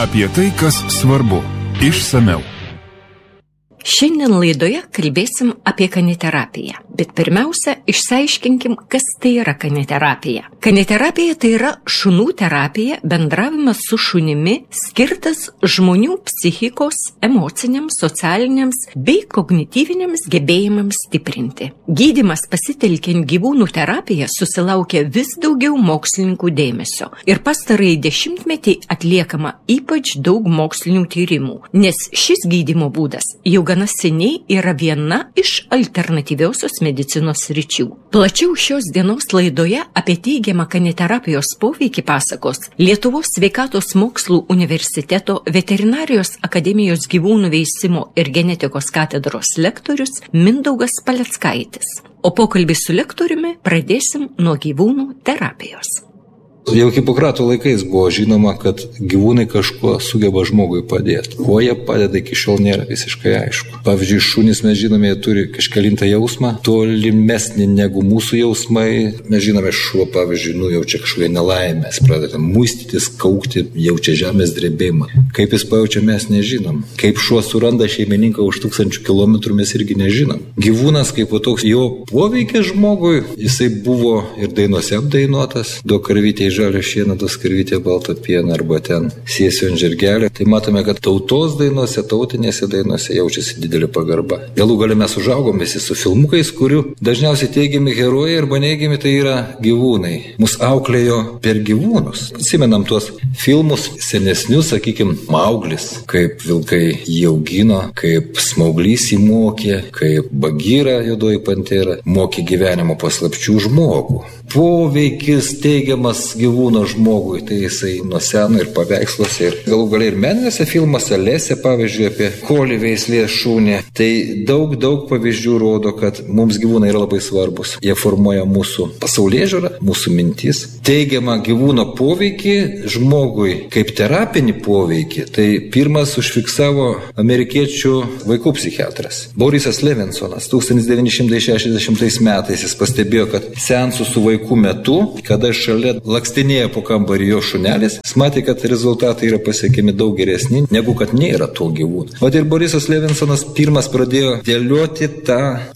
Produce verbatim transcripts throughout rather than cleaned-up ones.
Apie tai, kas svarbu. Išsamiau. Šiandien laidoje kalbėsim apie kaniterapiją, bet pirmiausia, išsiaiškinkim, kas tai yra kaniterapija. Kaniterapija tai yra šunų terapija, bendravimas su šunimi, skirtas žmonių psichikos, emociniams, socialiniams bei kognityviniams gebėjimams stiprinti. Gydymas pasitelkiant gyvūnų terapiją susilaukia vis daugiau mokslininkų dėmesio ir pastarąjį dešimtmetį atliekama ypač daug mokslinių tyrimų, nes šis gydymo būdas jau gana seniai yra viena iš alternatyviosios medicinos sričių. Plačiau šios dienos laidoje apie teigiamą kaniterapijos poveikį pasakos Lietuvos sveikatos mokslų universiteto veterinarijos akademijos gyvūnų veisimo ir genetikos katedros lektorius Mindaugas Paleckaitis. O pokalbį su lektoriumi pradėsim nuo gyvūnų terapijos. Jau Hipokrato laikais buvo žinoma, kad gyvūnai kažkuo sugeba žmogui padėti. Kuo jie padeda, iki šiol nėra visiškai aišku. Pavyzdžiui, šunys, mes žinome, jie turi kažkelintą jausmą, tolimesnį negu mūsų jausmai. Mes žinome, šuo, pavyzdžiui, nujaučia kažkokią nelaimę, jis pradeda muistytis, kaukti, jaučia žemės drebėjimą. Kaip jis pajaučia, mes nežinom. Kaip šuo suranda šeimininką už tūkstančių kilometrų, mes irgi nežinom. Gyvūnas kaip toks, jo poveikis žmogui, jisai buvo ir dainose apdainuotas, do karvytė žalio šieno, dos karvytė balto pieno arba ten sėsiu ant žirgelio. Tai matome, kad tautos dainuose, tautinėse dainuose jaučiasi didelė pagarba. Galų gale mes užaugom visi su filmukais, kurių dažniausiai teigiami herojai arba neigiami tai yra gyvūnai. Mus auklėjo per gyvūnus. Atsimenam tuos filmus senesnius, sakykim, Mauglis, kaip vilkai jį augino, kaip Smauglys jį mokė, kaip Bagyra, juodoji pantera, mokė gyvenimo paslapčių žmogų. Poveikis teigiamas gyvūno žmogui, tai jisai nuo seno ir paveiksluose, ir galų galiai ir meniniuose filmuose, Lesė, pavyzdžiui, apie kolį veislės šunį. Tai daug, daug pavyzdžių rodo, kad mums gyvūnai yra labai svarbus. Jie formuoja mūsų pasaulėžiūrą, mūsų mintis. Teigiamą gyvūno poveikį žmogui kaip terapinį poveikį, tai pirmas užfiksavo amerikiečių vaikų psichiatras Borisas Levinsonas. tūkstantis devyni šimtai šešiasdešimtais metais jis pastebėjo, kad seansų su vaikų metu, kada šalia lakstinėja po kambarį jo šunelis, jis matė, kad rezultatai yra pasiekiami daug geresni, negu kad nėra to gyvūno. O ir Borisas Levinsonas pirmas pradėjo dėlioti tą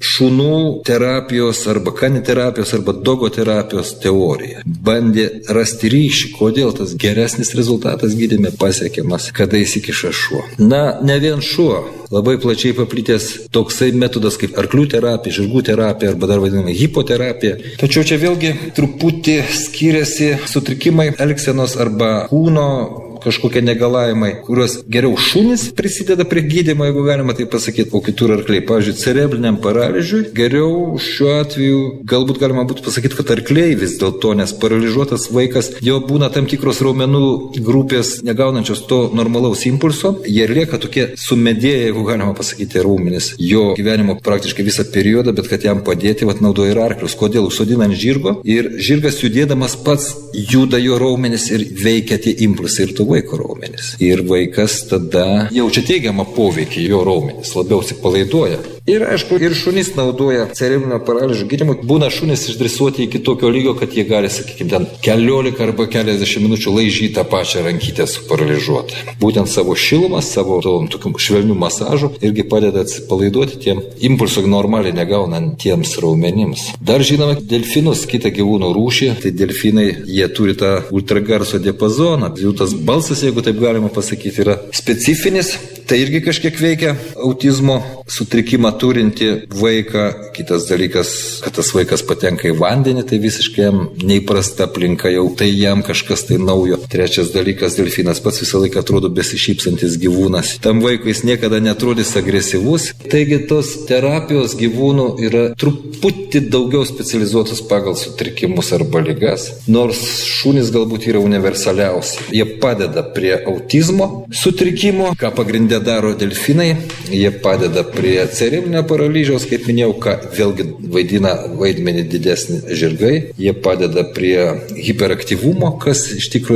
šunų terapijos arba kaniterapijos arba dogoterapijos teoriją. Bandė rasti ryšį, kodėl tas geresnis rezultatas gydyme pasiekiamas, kada įsikiša šuo. Na, ne vien šuo. Labai plačiai paplitęs toksai metodas kaip arklių terapija, žirgų terapija arba dar vadinama hipoterapija. Tačiau čia vėlgi truputį skiriasi sutrikimai elgsenos arba kūno kažkokie negalavimai, kuriuos geriau šunys prisideda prie gydymo, jeigu galima tai pasakyti, o kitur arkliai. Pavyzdžiui, cerebriniam paralyžiui geriau šiuo atveju galbūt galima būtų pasakyti, kad arkliai vis dėlto, nes paralyžiuotas vaikas, jo būna tam tikros raumenų grupės negaunančios to normalaus impulso, jie lieka tokie sumedėję, jeigu galima pasakyti, raumenis jo gyvenimo praktiškai visą periodą, bet kad jam padėti, vat naudoja ir arklius. Kodėl? Užsodina ant žirgo ir žirgas judėdamas pats juda jo raumenis ir veikia tie impulsai ir to vaiko raumenis. Ir vaikas tada jaučia teigiamą poveikį, jo raumenis labiau atsipalaiduoja. Ir aišku, ir šunys naudoja cerebrinio paralyžių gydymui. Būna šunys išdresuoti iki tokio lygio, kad jie gali, sakykime, ten keliolika arba keliasdešimt minučių laižyti tą pačią rankytę suparalyžiuotą. Būtent savo šilumą, savo tokiu švelniu masažu irgi padeda atsipalaiduoti tiem impulsų normaliai negaunantiems raumenims. Dar žinome delfinus, kitą gyvūnų rūšį. Tai delfinai, jie turi tą ultragarso diapazoną. Jų tas balsas, jeigu taip galima pasakyti, yra specifinis. Tai irgi kažkiek veikia autizmo sutrikimą turinti vaiką. Kitas dalykas, kad tas vaikas patenka į vandenį, tai visiškai jam neįprasta aplinka, jau tai jam kažkas tai naujo. Trečias dalykas, delfinas pats visą laiką atrodo besišypsantis gyvūnas. Tam vaikui jis niekada netrodys agresyvus. Taigi tos terapijos gyvūnų yra truputį daugiau specializuotos pagal sutrikimus arba ligas, nors šunys galbūt yra universaliausi. Jie padeda prie autizmo sutrikimo, ką pagrindė daro delfinai, jie padeda prie cerebrinio paralyžiaus, kaip minėjau, ką vėlgi vaidina vaidmenį didesnį žirgai, jie padeda prie hiperaktyvumo, kas iš tikrųjų yra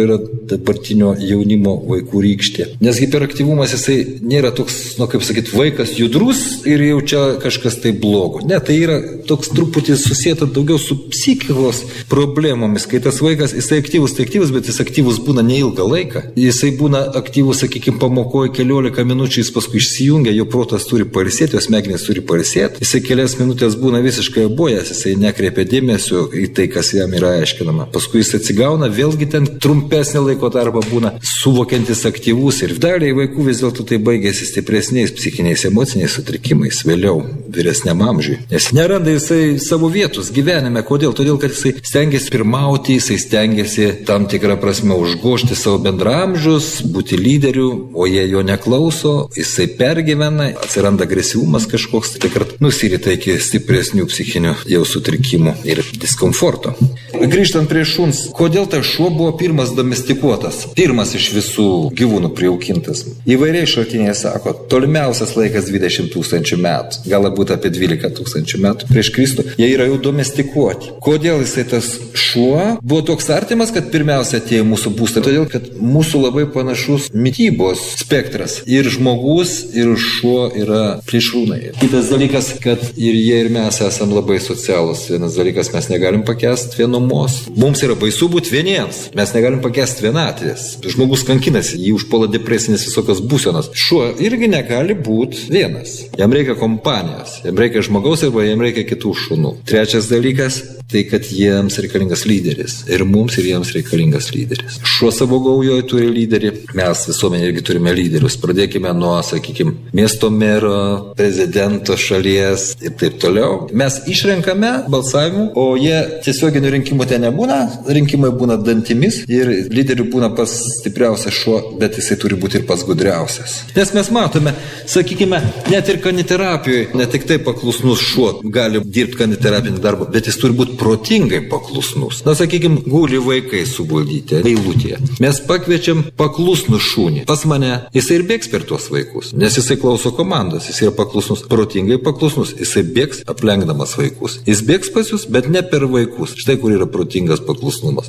dabartinio jaunimo vaikų rykštė. Nes hiperaktyvumas jisai nėra toks, nu kaip sakyt, vaikas judrus ir jau čia kažkas tai blogo. Ne, tai yra toks truputį susijęta daugiau su psichikos problemomis, kai tas vaikas, jisai aktyvus, tai aktyvus, bet jis aktyvus būna neilgą laiką. Jisai būna aktyvus, sakykime, pamokoje keliolika minučių, jis paskui išsijungia, jo protas turi pailsėti, jo smegenys turi pailsėti. Jisai kelias minutės būna visiškai abojęs, jisai nekreipia dėmesio į tai, kas jam yra aiškinama. Paskui jis atsigauna, vėlgi ten trumpesnį laiko tarpą būna suvokiantis aktyvus ir daliai vaikų vis dėlto tai baigėsi stipresniais psichiniais emociniais sutrikimais vėliau vyresniam amžiui. Nes neranda jisai savo vietos gyvenime. Kodėl? Todėl, kad jisai stengiasi pirmauti, jisai stengiasi tam tikrą prasme užgožti savo bendramžius, būti lyderiu, o jie jo neklauso, jisai pergyvena, atsiranda agresyvumas kažkoks, tai kad nusirita iki stipresnių psichinių jau sutrikimų ir diskomforto. Grįžtant prie šuns, kodėl tas šuo buvo pirmas domestikuotas, pirmas iš visų gyvūnų prijaukintas? Įvairiai šaltiniai sako, tolimiausias laikas dvidešimt tūkstančių metų, galbūt apie dvylika tūkstančių metų prieš Kristų, jie yra jau domestikuoti. Kodėl jisai tas šuo buvo toks artimas, kad pirmiausia atėjo mūsų būstą? Todėl, kad mūsų labai panašus mitybos spektras. Ir žmogus, ir šuo yra plėšrūnai. Kitas dalykas, kad ir jie, ir mes esam labai socialūs. Vienas dalykas, mes negalim pakęsti vienumos. Mums yra baisu būti vieniems. Mes negalim pakęsti vienatvės. Žmogus kankinasi, jį užpuola depresinės visokios būsenos. Šuo irgi negali būti vienas. Jam reikia kompanijos. Jam reikia žmogaus arba jam reikia kitų šunų. Trečias dalykas, tai kad jiems reikalingas lyderis. Ir mums ir jiems reikalingas lyderis. Šuo savo gaujoje turi lyderį. Mes visuomenė irgi turime lyderius. Pradėkime nuo, sakykime, miesto mero, prezidento šalies ir taip toliau. Mes išrenkame balsavimų, o jie tiesioginių rinkimų ten nebūna. Rinkimai būna dantimis ir lyderių būna pas stipriausias šuo, bet jisai turi būti ir pas gudriausias. Nes mes matome, sakykime, net ir kaniterapijoje, ne tik tai paklusnus šuo gali dirbti kaniterapinį darbą, bet jis turi būti protingai paklusnus. Na, sakykime, guli vaikai suguldyti eilutėje. Mes pakviečiam paklusnų šunį. Pas mane jisai ir bėgs per tuos vaikus, nes jisai klauso komandos, jis yra paklusnus, protingai paklusnus, jisai bėgs aplenkdamas vaikus. Jis bėgs pas jūs, bet ne per vaikus. Štai kur yra protingas paklusnumas.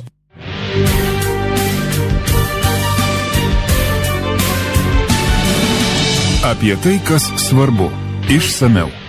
Apie tai, kas svarbu. Išsamiau.